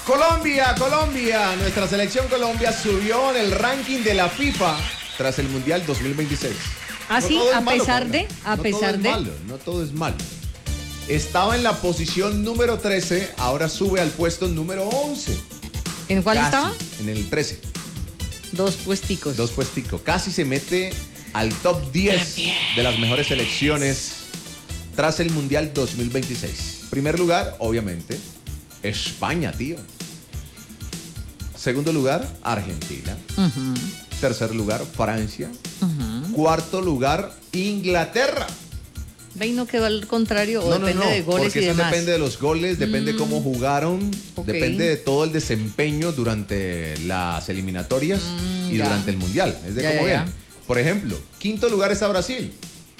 Colombia, nuestra selección Colombia subió en el ranking de la FIFA tras el Mundial 2026. Ah, sí, a pesar de, no todo es malo. Estaba en la posición número 13, ahora sube al puesto número 11. ¿En cuál estaba? En el 13. Dos puesticos. Casi se mete al top 10 de las mejores selecciones tras el Mundial 2026. Primer lugar, obviamente, España, tío. Segundo lugar, Argentina. Tercer lugar, Francia. Cuarto lugar, Inglaterra. ¿Ve y no quedó al contrario? ¿O depende de goles porque y eso demás? Depende de los goles, depende cómo jugaron, Okay. depende de todo el desempeño durante las eliminatorias y durante el Mundial. Es de cómo vienen. Por ejemplo, quinto lugar está Brasil.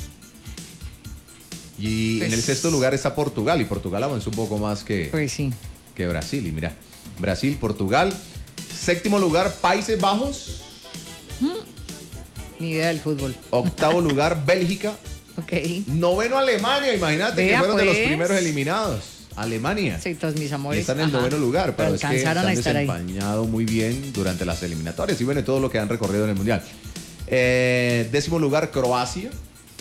Y Pues, en el sexto lugar está Portugal. Y Portugal avanzó un poco más que Brasil. Y mira, Brasil, Portugal. Séptimo lugar, Países Bajos. Ni idea del fútbol. Octavo lugar, Bélgica. Ok. Noveno, Alemania. Imagínate que fueron de los primeros eliminados. Alemania. Sí, todos mis amores. Y están en el noveno lugar, pero es que han desempeñado muy bien durante las eliminatorias y bueno, todo lo que han recorrido en el Mundial. Décimo lugar, Croacia.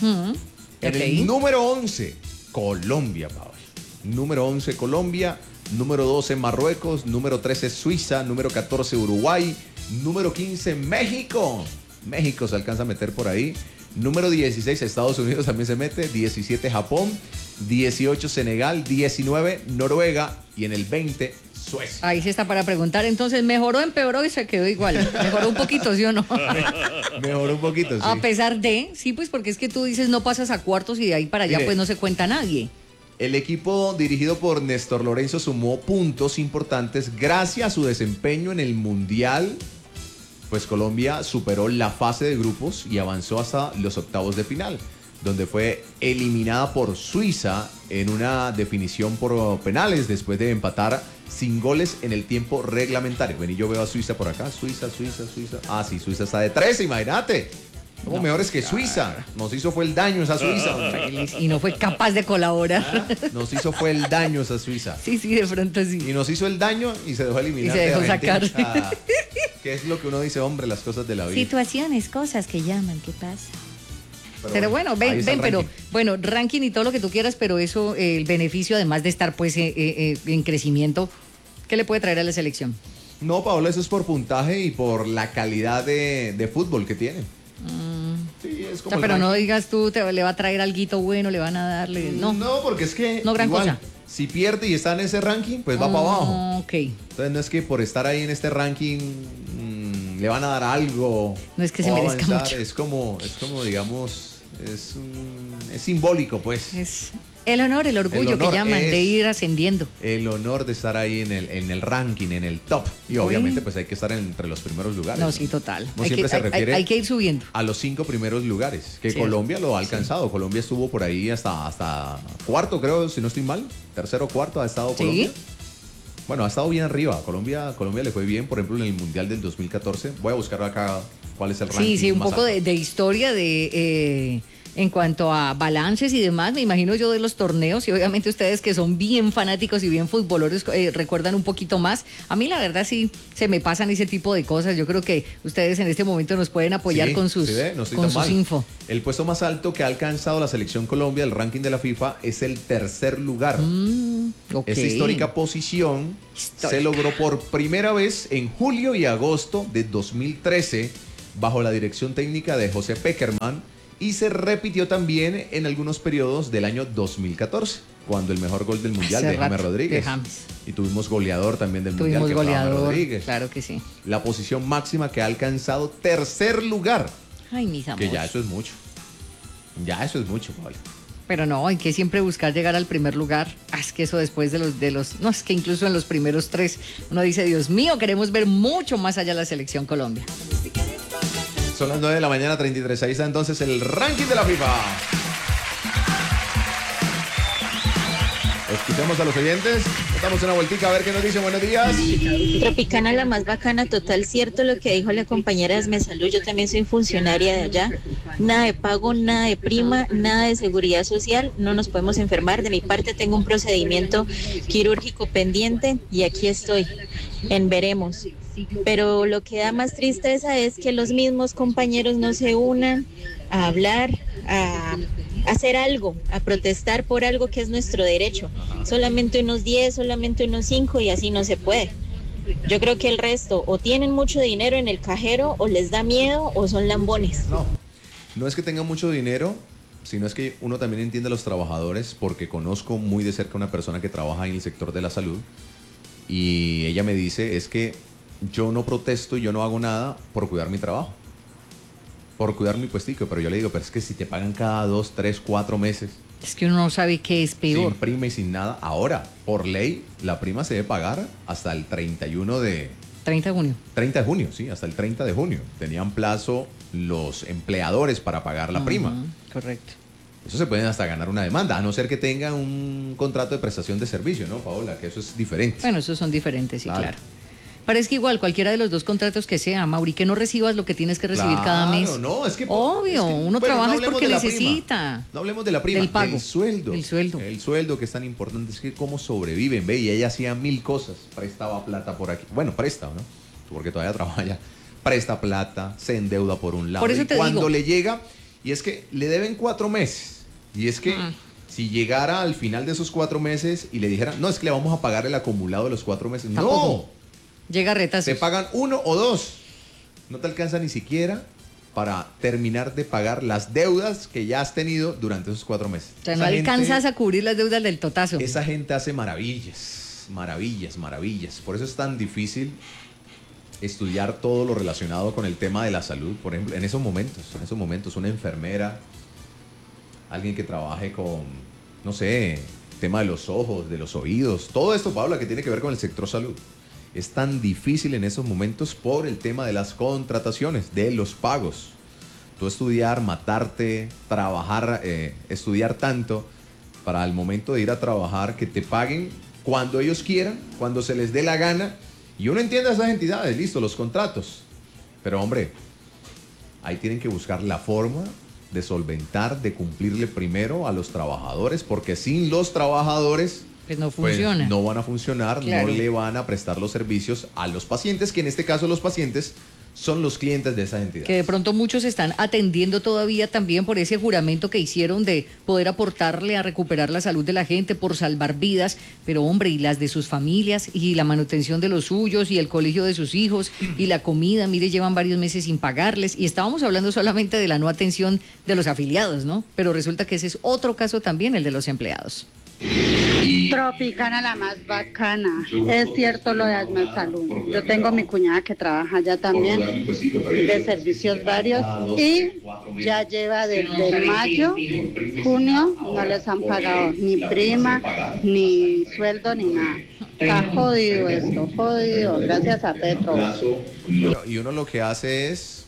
En el número 11, Colombia, Pablo. Número 11, Colombia. Número 12, Marruecos. Número 13, Suiza. Número 14, Uruguay. Número 15, México. México se alcanza a meter por ahí. Número 16, Estados Unidos también se mete. 17, Japón. 18, Senegal. 19, Noruega. Y en el 20, Suecia. Ahí sí está para preguntar. Entonces, ¿mejoró, empeoró y se quedó igual? ¿Mejoró un poquito, sí o no? Mejoró un poquito, sí. A pesar de, sí, pues porque es que tú dices no pasas a cuartos y de ahí para allá. Mire, pues no se cuenta nadie. El equipo dirigido por Néstor Lorenzo sumó puntos importantes gracias a su desempeño en el Mundial. Pues Colombia superó la fase de grupos y avanzó hasta los octavos de final, donde fue eliminada por Suiza en una definición por penales después de empatar sin goles en el tiempo reglamentario. Ven, y yo veo a Suiza por acá. Suiza. Ah, sí, Suiza está de 13, imagínate. Somos mejores que Suiza. Nos hizo fue el daño esa Suiza. Y no fue capaz de colaborar. Nos hizo fue el daño esa Suiza. Sí, de pronto sí. Y nos hizo el daño y se dejó eliminar. Y se dejó sacar. ¿Qué es lo que uno dice, hombre, las cosas de la vida? Situaciones, cosas que llaman, ¿qué pasa? Pero bueno, ven, pero bueno, ranking y todo lo que tú quieras, pero eso, el beneficio además de estar pues en crecimiento, ¿qué le puede traer a la selección? No, Paola, eso es por puntaje y por la calidad de fútbol que tiene. Sí, es como pero no digas tú, le va a traer alguito bueno, le van a darle, no. No, porque es que no gran cosa. Si pierde y está en ese ranking, pues va para abajo. Ok. Entonces no es que por estar ahí en este ranking le van a dar algo. No es que se merezca mucho. Es como digamos, es simbólico, pues. Es el honor, el orgullo que llaman de ir ascendiendo. El honor de estar ahí en el ranking, en el top. Y obviamente pues hay que estar entre los primeros lugares. No, sí, total. Hay que ir subiendo. A los 5 primeros lugares, que sí, Colombia lo ha alcanzado. Sí. Colombia estuvo por ahí hasta cuarto, creo, si no estoy mal. Tercero, cuarto ha estado Colombia. ¿Sí? Bueno, ha estado bien arriba. Colombia le fue bien, por ejemplo, en el Mundial del 2014. Voy a buscar acá cuál es el ranking. Sí, un poco de historia en cuanto a balances y demás, me imagino yo de los torneos, y obviamente ustedes que son bien fanáticos y bien futboleros recuerdan un poquito más. A mí la verdad sí se me pasan ese tipo de cosas. Yo creo que ustedes en este momento nos pueden apoyar con sus info. El puesto más alto que ha alcanzado la selección Colombia del ranking de la FIFA es el tercer lugar. Okay. Esta histórica posición se logró por primera vez en julio y agosto de 2013 bajo la dirección técnica de José Pekerman. Y se repitió también en algunos periodos del año 2014, cuando el mejor gol del Mundial de James Rodríguez. Y tuvimos goleador también del Mundial, que fue James Rodríguez. Claro que sí. La posición máxima que ha alcanzado tercer lugar. Ay, mis amores. Que ya eso es mucho. Pablo. Pero no, hay que siempre buscar llegar al primer lugar. Es que eso después de los... No, es que incluso en los primeros 3 uno dice, Dios mío, queremos ver mucho más allá la selección Colombia. Son las 9 de la mañana, 33. Ahí está entonces el ranking de la FIFA. Escuchamos a los oyentes. Damos una vueltica a ver qué nos dicen. Buenos días. Tropicana, la más bacana, total cierto lo que dijo la compañera de Esmesalud. Yo también soy funcionaria de allá. Nada de pago, nada de prima, nada de seguridad social. No nos podemos enfermar. De mi parte tengo un procedimiento quirúrgico pendiente y aquí estoy. En veremos. Pero lo que da más tristeza es que los mismos compañeros no se unan a hablar, a hacer algo, a protestar por algo que es nuestro derecho. Solamente unos 10, solamente unos 5 y así no se puede. Yo creo que el resto o tienen mucho dinero en el cajero o les da miedo o son lambones. No es que tengan mucho dinero, sino es que uno también entiende a los trabajadores, porque conozco muy de cerca a una persona que trabaja en el sector de la salud y ella me dice, es que yo no protesto y yo no hago nada por cuidar mi trabajo, por cuidar mi puestico, pero yo le digo, pero es que si te pagan cada 2, 3, 4 meses. Es que uno no sabe qué es peor. Sin prima y sin nada. Ahora, por ley, la prima se debe pagar hasta el 31 de... 30 de junio. 30 de junio, sí, hasta el 30 de junio. Tenían plazo los empleadores para pagar la prima. Correcto. Eso se pueden hasta ganar una demanda, a no ser que tengan un contrato de prestación de servicio, ¿no, Paola? Que eso es diferente. Bueno, esos son diferentes, sí, claro. Pero es que igual, cualquiera de los dos contratos que sea, Mauri, que no recibas lo que tienes que recibir cada mes. No, es que... Obvio, es que, uno trabaja no es porque necesita. Prima. No hablemos de la prima, del pago. del sueldo. El sueldo. El sueldo, que es tan importante, es que cómo sobreviven, ve, y ella hacía 1000 cosas. Prestaba plata por aquí. Bueno, presta, ¿no? Porque todavía trabaja ya. Presta plata, se endeuda por un lado. Por eso y cuando digo. le llega, y es que le deben 4 meses. Y es que si llegara al final de esos 4 meses y le dijera, no, es que le vamos a pagar el acumulado de los 4 meses. Tampoco. No. Llega retazos. Te pagan 1 o 2. No te alcanza ni siquiera para terminar de pagar las deudas que ya has tenido durante esos 4 meses. O sea, no alcanzas a cubrir las deudas del totazo. Esa gente hace maravillas, maravillas, maravillas. Por eso es tan difícil estudiar todo lo relacionado con el tema de la salud. Por ejemplo, en esos momentos, una enfermera, alguien que trabaje con, no sé, tema de los ojos, de los oídos, todo esto, Paula, que tiene que ver con el sector salud. Es tan difícil en esos momentos por el tema de las contrataciones, de los pagos. Tú estudiar, matarte, trabajar, estudiar tanto para al momento de ir a trabajar que te paguen cuando ellos quieran, cuando se les dé la gana. Y uno entiende a esas entidades, listo, los contratos. Pero hombre, ahí tienen que buscar la forma de solventar, de cumplirle primero a los trabajadores, porque sin los trabajadores... Pues no funciona. Pues no van a funcionar, claro. No le van a prestar los servicios a los pacientes, que en este caso los pacientes son los clientes de esa entidad. Que de pronto muchos están atendiendo todavía también por ese juramento que hicieron de poder aportarle a recuperar la salud de la gente, por salvar vidas, pero hombre, y las de sus familias, y la manutención de los suyos, y el colegio de sus hijos, y la comida, mire, llevan varios meses sin pagarles, y estábamos hablando solamente de la no atención de los afiliados, ¿no? Pero resulta que ese es otro caso también, el de los empleados. Tropicana, la más bacana. Es cierto lo de Esmesalud. Yo tengo mi cuñada que trabaja allá también, de servicios varios, y ya lleva desde mayo, junio, no les han pagado ni prima, ni sueldo, ni nada. Está jodido esto, jodido, gracias a Petro. Y uno lo que hace es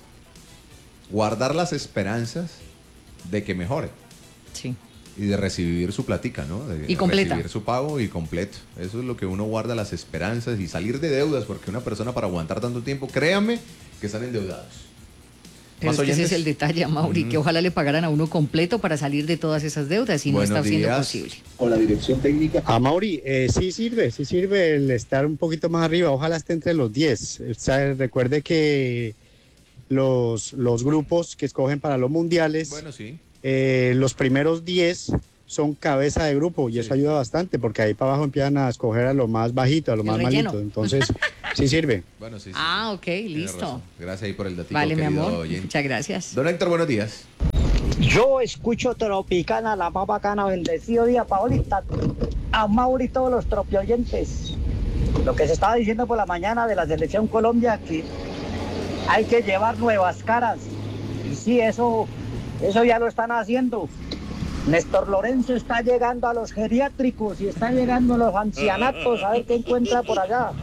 guardar las esperanzas de que mejore. Sí. Y de recibir su platica, ¿no? Y completa. Recibir su pago y completo. Eso es lo que uno guarda, las esperanzas, y salir de deudas, porque una persona para aguantar tanto tiempo, créame que están endeudados. Pero es que ese es el detalle, Mauri, que ojalá le pagaran a uno completo para salir de todas esas deudas, y no está siendo posible. Con la dirección técnica. A Mauri, sí sirve el estar un poquito más arriba, ojalá esté entre los 10. O sea, recuerde que los grupos que escogen para los mundiales... Bueno, sí. Los primeros 10 son cabeza de grupo, y eso ayuda bastante, porque ahí para abajo empiezan a escoger a lo más bajito, a lo más malito. Entonces, sí sirve. Bueno, sí. Ah, ok, listo. Gracias ahí por el datito. Vale, mi amor. Oyente. Muchas gracias. Don Héctor, buenos días. Yo escucho Tropicana, la más bacana, bendecido día, Paolita, a Mauri y todos los tropioyentes. Lo que se estaba diciendo por la mañana de la selección Colombia, que hay que llevar nuevas caras. Y sí, eso ya lo están haciendo. Néstor Lorenzo está llegando a los geriátricos y está llegando a los ancianatos a ver qué encuentra por allá.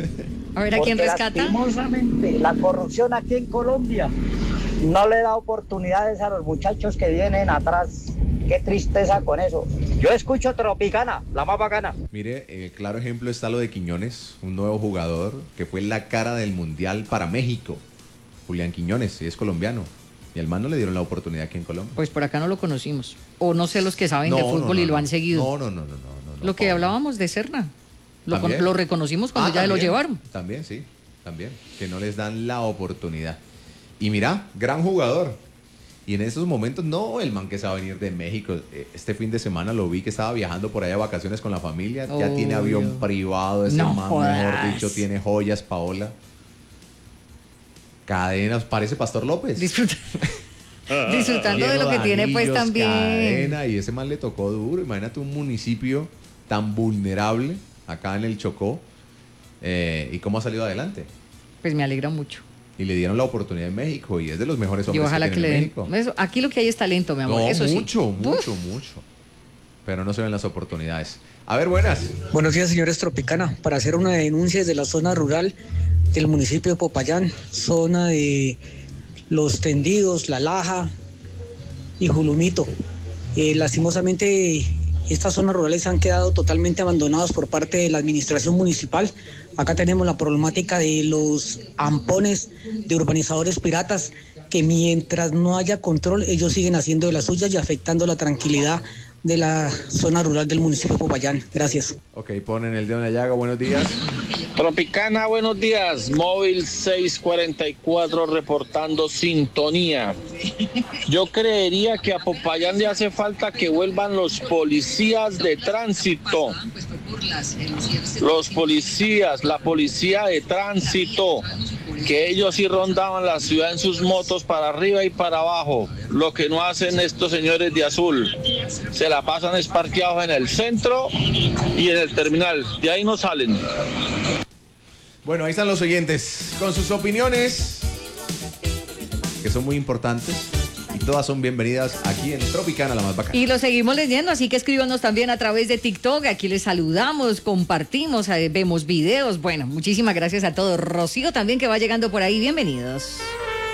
A ver a quién rescata. Lastimosamente, la corrupción aquí en Colombia no le da oportunidades a los muchachos que vienen atrás, qué tristeza con eso. Yo escucho Tropicana, la más bacana. Mire, claro ejemplo está lo de Quiñones, un nuevo jugador que fue la cara del Mundial para México. Julián Quiñones, sí, es colombiano. Y al man no le dieron la oportunidad aquí en Colombia. Pues por acá no lo conocimos. O no sé los que saben de fútbol y lo han seguido. No. Lo que hablábamos de Serna. Lo reconocimos cuando ya lo llevaron. También, sí. También. Que no les dan la oportunidad. Y mira, gran jugador. Y en estos momentos, el man que se va a venir de México. Este fin de semana lo vi que estaba viajando por allá a vacaciones con la familia. Ya tiene avión privado. Ese man, mejor dicho, tiene joyas, Paola. Cadenas, parece Pastor López. Disfrutando de lo que tiene pues también. Cadena, y ese man le tocó duro. Imagínate un municipio tan vulnerable acá en el Chocó. ¿Y cómo ha salido adelante? Pues me alegra mucho. Y le dieron la oportunidad en México y es de los mejores hombres ojalá que tiene en México. Aquí lo que hay es talento, mi amor. Eso mucho. Pero no se ven las oportunidades. A ver, buenas. Buenos días, señores Tropicana. Para hacer una denuncia desde la zona rural del municipio de Popayán, zona de Los Tendidos, La Laja y Julumito. Lastimosamente, estas zonas rurales han quedado totalmente abandonadas por parte de la administración municipal. Acá tenemos la problemática de los ampones de urbanizadores piratas, que mientras no haya control, ellos siguen haciendo de las suyas y afectando la tranquilidad de la zona rural del municipio de Popayán. Gracias. Ok, ponen el dedo en la llaga. Buenos días. Tropicana, buenos días. Móvil 644 reportando sintonía. Yo creería que a Popayán le hace falta que vuelvan los policías de tránsito. Los policías, la policía de tránsito, que ellos sí rondaban la ciudad en sus motos para arriba y para abajo. Lo que no hacen estos señores de azul. Se la pasan esparqueados en el centro y en el terminal. De ahí no salen. Bueno, ahí están los oyentes con sus opiniones, que son muy importantes. Y todas son bienvenidas aquí en Tropicana, la más bacana. Y lo seguimos leyendo, así que escríbanos también a través de TikTok. Aquí les saludamos, compartimos, vemos videos. Bueno, muchísimas gracias a todos. Rocío también, que va llegando por ahí. Bienvenidos.